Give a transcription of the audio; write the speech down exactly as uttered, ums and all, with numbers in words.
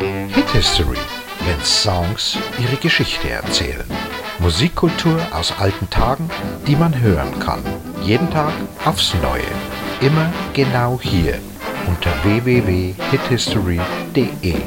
Hit History, wenn Songs ihre Geschichte erzählen. Musikkultur aus alten Tagen, die man hören kann. Jeden Tag aufs Neue. Immer genau hier unter w w w punkt hit history punkt d e.